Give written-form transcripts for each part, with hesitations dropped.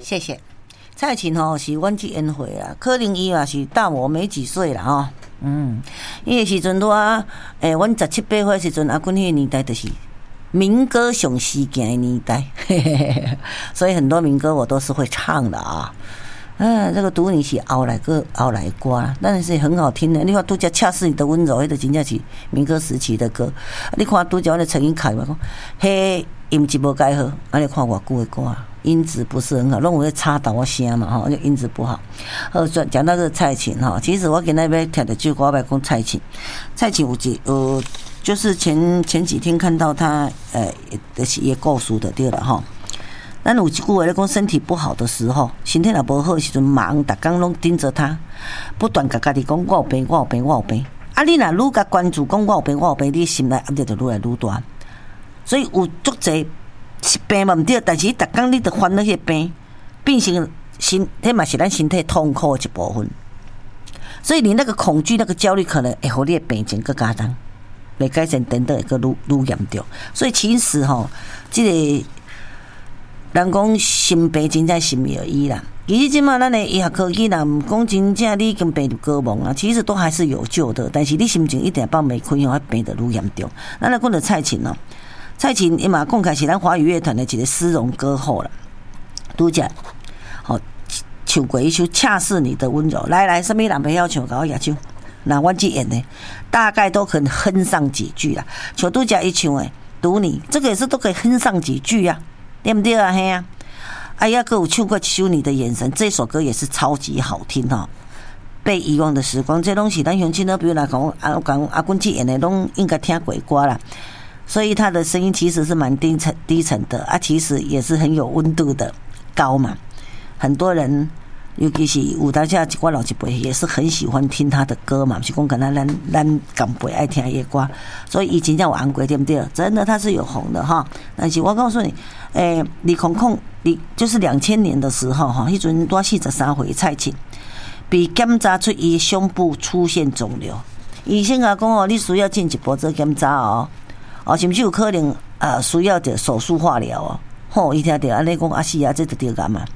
谢谢。蔡琴吼是阮这缘会啦，可能伊也是大我没几岁啦吼。伊个时阵我阮17、18岁时阵，阿阮迄个年代就是民歌上时行的年代，所以很多民歌我都是会唱的啊。这个读你是后来歌，但是很好听的。你看拄则恰似你的温柔，迄个真正是民歌时期的歌。你看拄则那陈英凯嘛，讲嘿音质无介好，你看偌久的歌，音质不是很好，拢有咧插到我声嘛吼，就音质不好。讲到这个蔡琴哈，其实我今仔要听的句歌，我要讲蔡琴。蔡琴有就是前几天看到他就是也故事的对了哈。咱有一句话咧讲，身体不好的时候，身体若无好的时阵，忙逐工拢盯着他，不断甲家己讲我有病。啊，你若愈甲关注讲我有病，你心内压力就愈来愈大。所以有足侪是病嘛毋对，但是逐工你着烦恼迄个病，变成迄嘛是咱身体痛苦的一部分。所以你那个恐惧、那个焦虑，可能会互你的病情更加重，袂改善等等会愈严重。所以其实吼，这个。人讲心病真正心有医啦，其实即马咱的医学科技啦，毋讲真正你已经病入膏肓啊，其实都还是有救的。但是你心情一定放袂开，迄病得愈严重。咱来讲到蔡琴哦，蔡琴伊嘛讲开是咱华语乐团的一个丝绒歌后啦，拄则好唱过一首《恰似你的温柔》。来，什么人袂晓唱？甲我举手。那阮去演的，大概都可以哼上几句啦。像拄则伊唱的《读你》，这个也是都可以哼上几句啊。对不对啊？嘿啊！哎呀，哥，我唱过《修你的眼神》这首歌也是超级好听哈。被遗忘的时光，这东西咱乡亲都比如来讲，阿君去演的拢应该听过歌啦。所以他的声音其实是蛮低沉的啊，其实也是很有温度的高嘛。很多人，尤其是有当下我老一辈也是很喜欢听他的歌嘛，是讲可能咱港辈爱听伊的歌，所以以前叫我安贵对不对？真的他是有红的哈。但是我告诉你。你就是2000年的时候哈，迄阵多43岁蔡琴被检查出伊胸部出现肿瘤，医生啊讲哦，你需要进一步做检查哦，甚至有可能需要着手术化疗哦。吼，伊听着安尼讲啊是啊，这就对个嘛。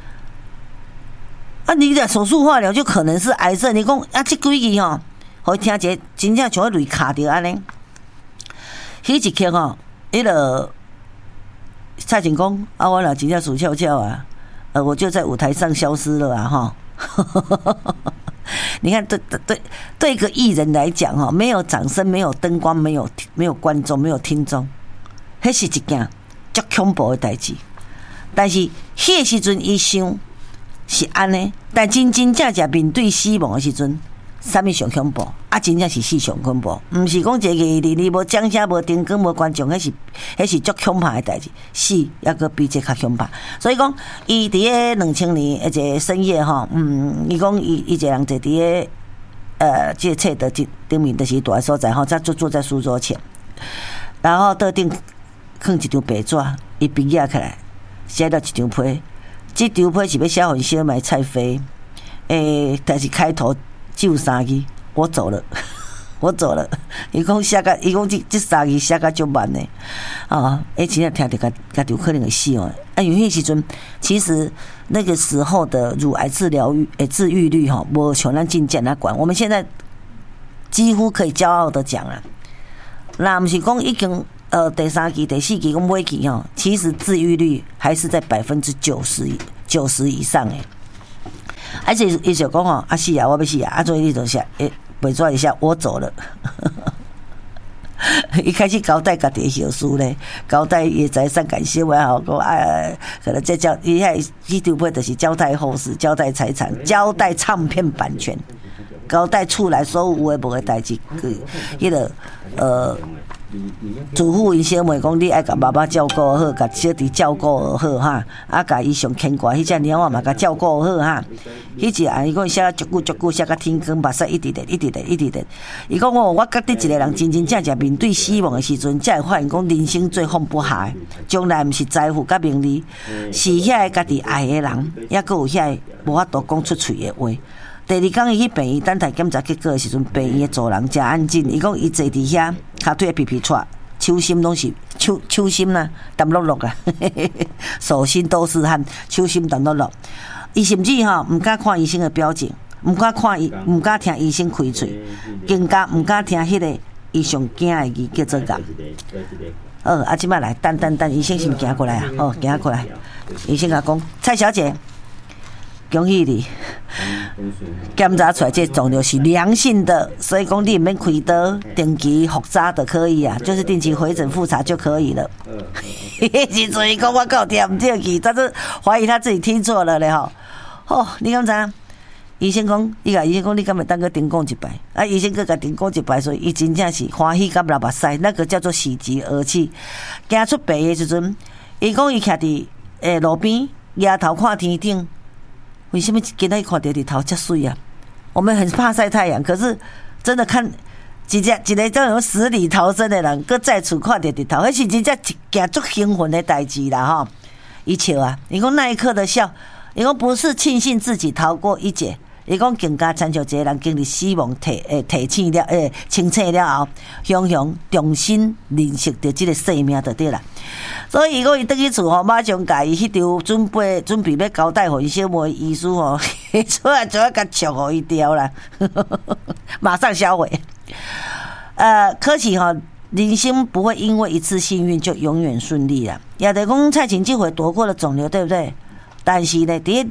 啊，你的手术化疗就可能是癌症，你讲啊这几个吼，互伊听者真正像泪卡着安尼。迄一刻吼，迄个。蔡琴讲啊，我若真正死翘翘啊，我就在舞台上消失了啊哈！你看，对一个艺人来讲哈，没有掌声，没有灯光，没有观众，没有听众，迄是一件足恐怖的代志。但是迄个时阵伊想是安尼，但真正面对死亡的时阵。啥物上恐怖啊？真正是死上恐怖，毋是讲一个你无掌声、无灯光、无观众，迄是足恐怖的代志，死抑个比这较恐怖。所以讲，伊伫个2000年一个深夜吼，伊讲伊一个人坐伫个这册的顶面，就是大个所在吼，就坐在书桌前，然后桌顶放一张白纸，伊笔压起来，写了一张批，这张批是要写互小妹蔡飞，但是开头。就3字，我走了。伊讲写个，伊讲这3字写个足慢的啊！真正听着家己有可能会死哦。啊，因为迄时阵其实那个时候的乳癌治愈率哈，无像咱真正来管。我们现在几乎可以骄傲的讲了，那不是讲已经第3期、第4期讲尾期哦，其实治愈率还是在90%以上诶。而且伊就讲吼，是啊，我要死啊，所以你就写，背抓一下，我走了。一开始交代家己的后事咧，交代伊财产感谢我好讲可能这叫伊迄张批就是交代后事、交代财产、交代唱片版权、交代厝内所有有诶无诶代志，迄个祖父因小妹讲，你爱甲爸爸照顾好，甲小弟照顾好哈，啊，甲伊上牵挂，迄只猫仔嘛甲照顾好哈。迄只伊讲写足久，写到天光，目屎一直滴。伊讲我甲你一个人真正面对死亡的时阵，才会发现讲人生最放不下的，从来毋是财富甲名利，是遐个家己爱的人，抑佫有遐个无法度讲出嘴的话。第2天伊去病院等待检查结果的时阵，病院的主人真安静。伊讲伊坐伫遐，骹腿皮皮喘， 手心拢是手心啦，淡落落啦，手心都是汗，手心淡落落。伊甚至毋敢看医生的表情，毋敢听医生开嘴，更加毋敢听迄个伊上惊的字叫做癌。即摆来，等，医生是毋行过来啊？行过来。医生甲讲，蔡小姐，恭喜你，检查出来这肿瘤是良性的，所以讲你唔免开刀，定期复查就可以啊，就是定期回诊复查就可以了。时阵伊讲我够听唔对去，他是怀疑他自己听错了咧吼。你敢知？医生讲，伊甲医生讲，你敢会当个顶讲一摆？医生佮甲顶讲一摆，所以伊真正是欢喜甲流目屎，那个叫做喜极而泣。行出病的时阵，伊讲伊徛伫路边，抬头看天顶，为什么今仔日看到日头遮水啊？我们很怕晒太阳，可是真的看一个这种死里逃生的人，搁在厝看到日头，迄是真正一件足兴奋的代志啦吼！伊笑啊，伊讲那一刻的笑，伊讲不是庆幸自己逃过一劫。伊讲更加亲像一个人经历死亡清醒了后，雄雄重新认识到这个生命就对啦。所以伊讲伊倒去厝吼，马上甲伊迄张准备要交代互伊小妹医师吼，出来就要甲戳互伊掉啦，马上销毁。可惜吼，人生不会因为一次幸运就永远顺利啦。也得讲蔡琴这回躲过了肿瘤，对不对？但是呢，伫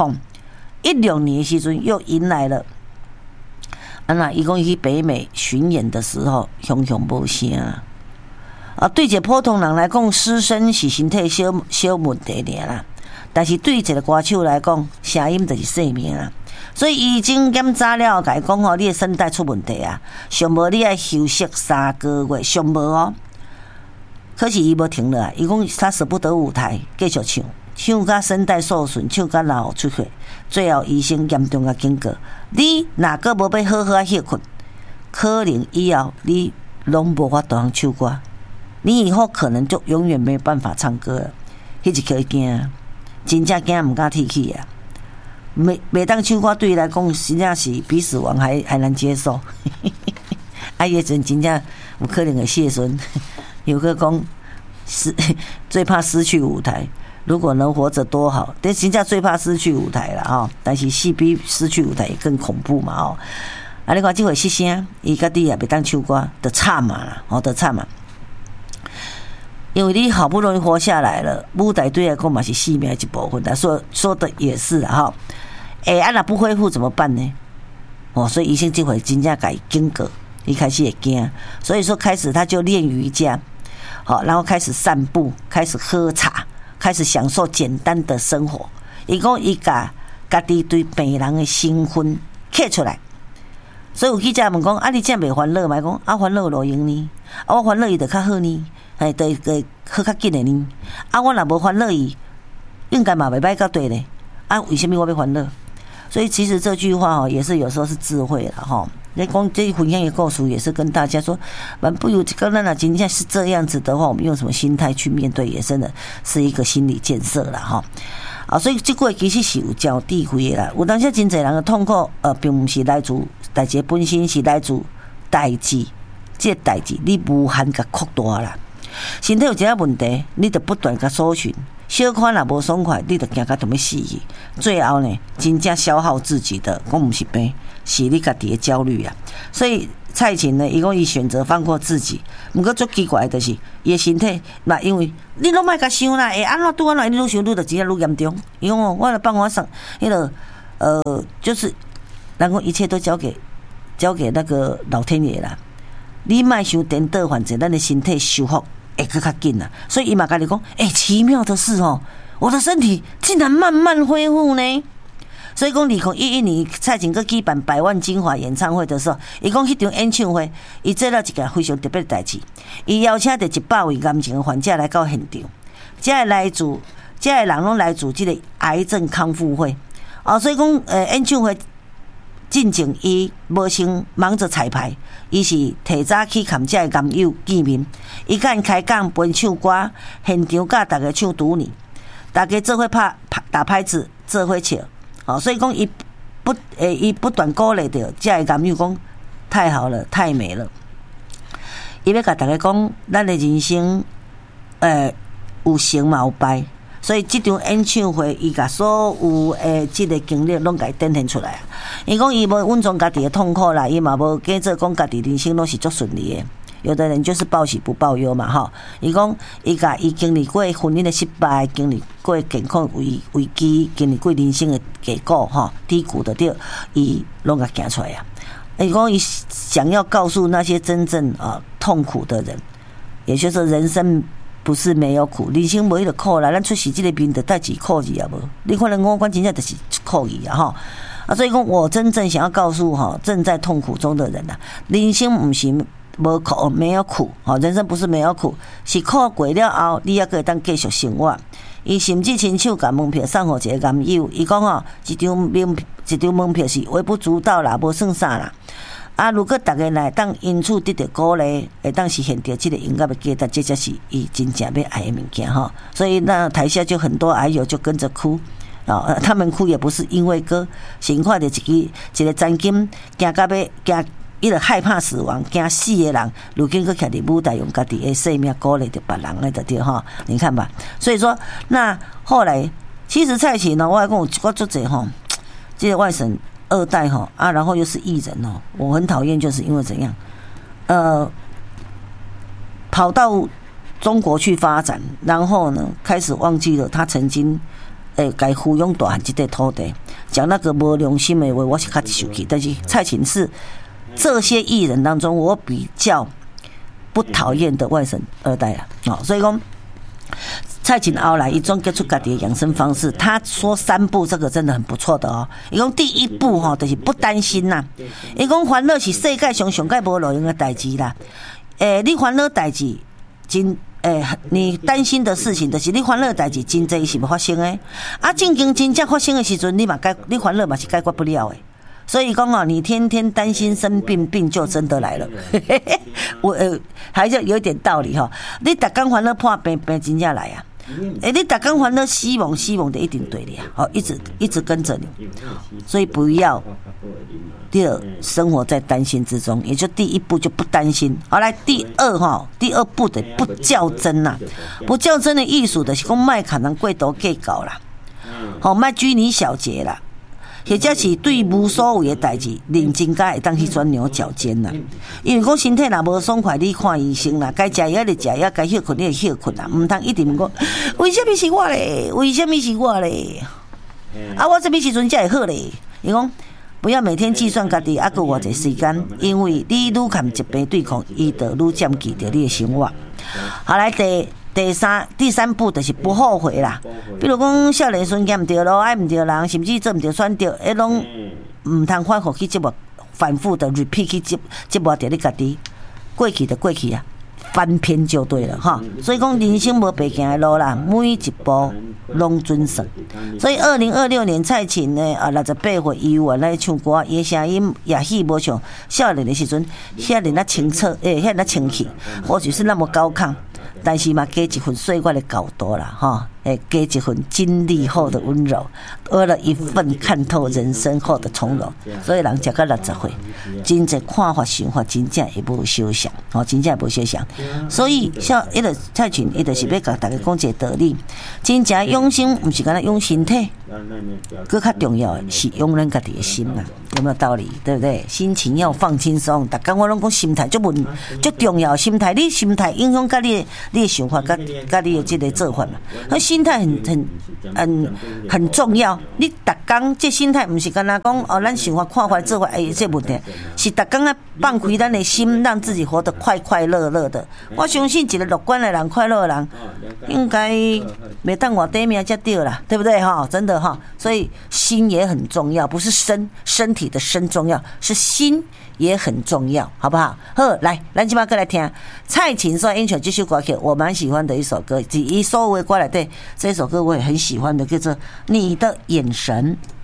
2016年的时阵又迎来了，伊讲伊去北美巡演的时候，熊无声对一个普通人来讲，失声是身体小问题尔啦。但是对一个歌手来讲，声音就是生命啊。所以医生检查了，甲伊讲你的声带出问题啊，上无你要休息3个月，上无可是伊无停了，伊讲他舍不得舞台，继续唱到声带受损，唱到脑出血，最后医生严重的警告：你若个无要好好休困，可能以后你拢无法度通唱歌，你以后可能就永远没办法唱歌了。迄一刻惊，真正惊唔敢提起啊！袂当唱歌对伊来讲，实际上是比死亡还难接受。迄阵真正有可能会谢孙，有个讲最怕失去舞台。如果能活着多好，但真正最怕失去舞台了但是戏比失去舞台也更恐怖嘛你看这回失声，伊家己也袂当唱歌，就惨嘛啦，就惨嘛。因为你好不容易活下来了，舞台对来讲嘛是生命的一部分啦，说的也是啦若不恢复怎么办呢？所以医生这回真正给警告，一开始也惊，所以说开始他就练瑜伽，然后开始散步，开始喝茶。开始享受简单的生活。伊讲伊家己对病人的身份刻出来，所以有记者问讲：你这样袂烦恼嘛？讲烦恼路用呢？我烦恼伊就较好呢，就好较紧的呢。我若无烦恼伊，应该嘛袂歹到对咧。为什么我要烦恼？所以其实这句话也是有时候是智慧啦你讲这分享的故事也是跟大家说，不如刚刚真正是这样子的话，我们用什么心态去面对，也真的是一个心理建设啦所以这个其实是有教智慧的啦。有当时真侪人的痛苦，并不是来自代志本身，是来自代志，这代志你无限甲扩大啦。身体有一个问题，你就不断甲搜寻。小可若无爽快，你就惊甲都要死去。最后呢，真正消耗自己的，讲不是病，是你家己的焦虑啊。所以蔡琴呢，伊讲伊选择放过自己，不过最奇怪的是，伊的身体嘛，因为你拢莫甲想啦，安怎拄安怎，你愈想愈就真正愈严重。伊讲我来帮我上迄个就是人讲一切都交给那个老天爷啦。你莫想颠倒，反正咱的身体修复。会更较紧啦，所以伊嘛甲你讲，奇妙的是我的身体竟然慢慢恢复呢。所以讲2011年蔡琴搁举办100万精华演唱会的时候，伊讲迄场演唱会，伊做了一件非常特别的代志，伊邀请着100位癌症患者来到现场，这个人拢来自这个癌症康复会所以讲演唱会进前伊无先忙着彩排，伊是提早去含这个癌友见面，伊甲因开讲分唱歌，现场甲大家唱独你，大家做伙打拍子，做伙笑所以讲伊不断鼓励着这个癌友讲太好了，太美了。 伊要甲大家讲，咱的人生，有成嘛有败，所以这场演唱会，伊甲所有这个经历拢甲伊展现出来。伊讲伊无稳重家己的痛苦啦，伊嘛无假做讲家己人生拢是足顺利的。有的人就是报喜不报忧嘛，吼！伊讲伊甲伊经历过婚姻的失败，经历过健康危机，经历过人生的低谷，吼，低谷的对，伊拢甲行出来啊！伊讲伊想要告诉那些真正痛苦的人，也就是人生不是没有苦，人生无迄个苦啦，咱出世这个面的代志苦字也无，你看人我真正就是苦字啊，吼！所以讲我真正想要告诉正在痛苦中的人啊，人生不是无苦，没有苦，人生不是没有苦，是苦过了后，你还可以当继续生活。伊甚至亲手甲门票送互一个男友，伊讲一张门票是微不足道啦，无算啥啦。啊，如果大家来当因此得到鼓励，会当实现到这个音乐的价值，这才是伊真正要爱的物件哈。所以那台下就很多爱友就跟着哭。他们哭也不是因为歌，先看到一个曾经行到要行。伊就害怕死亡、惊死的人，如今佫徛伫舞台，用家己的生命鼓励着别人的，就对哈。你看吧，所以说，那后来其实蔡琴呢，我还讲我做这这个外省二代然后又是艺人我很讨厌，就是因为怎样，跑到中国去发展，然后呢，开始忘记了他曾经。该抚养大汉这块土地，讲那个无良心的话，我是较受气。但是蔡琴是这些艺人当中我比较不讨厌的外省二代所以讲蔡琴后来一种结出家己的养生方式，他说3步，这个真的很不错的伊讲第一步就是不担心呐，伊讲烦恼是世界上界无路用的代志啦。你烦恼代志真。你担心的事情，就是你烦恼的代志，真济是要发生的。正经真正发生的时阵，你烦恼嘛是解决不了的。所以讲你天天担心生病，病就真的来了。我还是有一点道理你逐天烦恼破病，病真正来啊。你逐天烦恼希望的一定对的一直跟着你。所以不要第二生活在担心之中，也就第一步就不担心。好，来第二步的不较真呐，不较真的艺术的是讲卖可能过度计较啦，卖拘泥小节啦。或者是对无所谓的代志认真甲会当去钻牛角尖啦，因为讲身体若无爽快，你看医生啦，该食药就食药，该休困你就休困啦，唔通一定讲为什么是我咧？为什么是我咧？我什么时阵才会好咧？伊讲不要每天计算家己还有偌济时间，因为你愈含疾病对抗，伊就愈占据着你的生活。好，来第三步就是不后悔啦。比如讲少年时间唔对路，爱唔对人，甚至做唔对选择，拢唔通反复去接触，反复的 repeat 去接触着你家己。过去就过去啊，翻篇就对了哈。所以讲人生无白行的路啦，每一步拢准算。所以2026年蔡琴呢68岁伊原来唱歌，伊声音也许无像少年的时阵遐尼清澈，遐尼清气，或许是那么高亢。但是嘛，加一份岁月的高度啦，加一份经历后的温柔，多了一份看透人生后的从容。所以人食到60岁，真正看法想法真正会无相像，真正会无相像。所以像伊个蔡琴，伊就是要甲大家讲一个道理：真正养生，不是干那养身体，更较重要的是养咱家己的心啦。有没有道理？对不对？心情要放轻松。大家我拢讲心态最重要，心态你心态影响到你的想法，甲你的这个做法嘛。那心态很重要。你逐天这心态，不是干那讲咱想法看法做法，这问题是逐天放开咱的心，让自己活得快快乐乐的。我相信一个乐观的人、快乐的人，应该袂当我第一名才对啦，对不对真的所以心也很重要，不是身体的身重要，是心也很重要，好不好？好，来，咱今晚过来听蔡琴所演唱这首歌曲，我蛮喜欢的一首歌，以所有的歌来对这首歌我也很喜欢的，叫做《你的眼神》。